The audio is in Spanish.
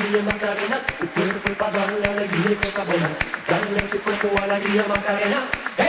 alegría Macarena, tu cuerpo para dar la alegría y cosa buena. Dale a tu cuerpo alegría Macarena.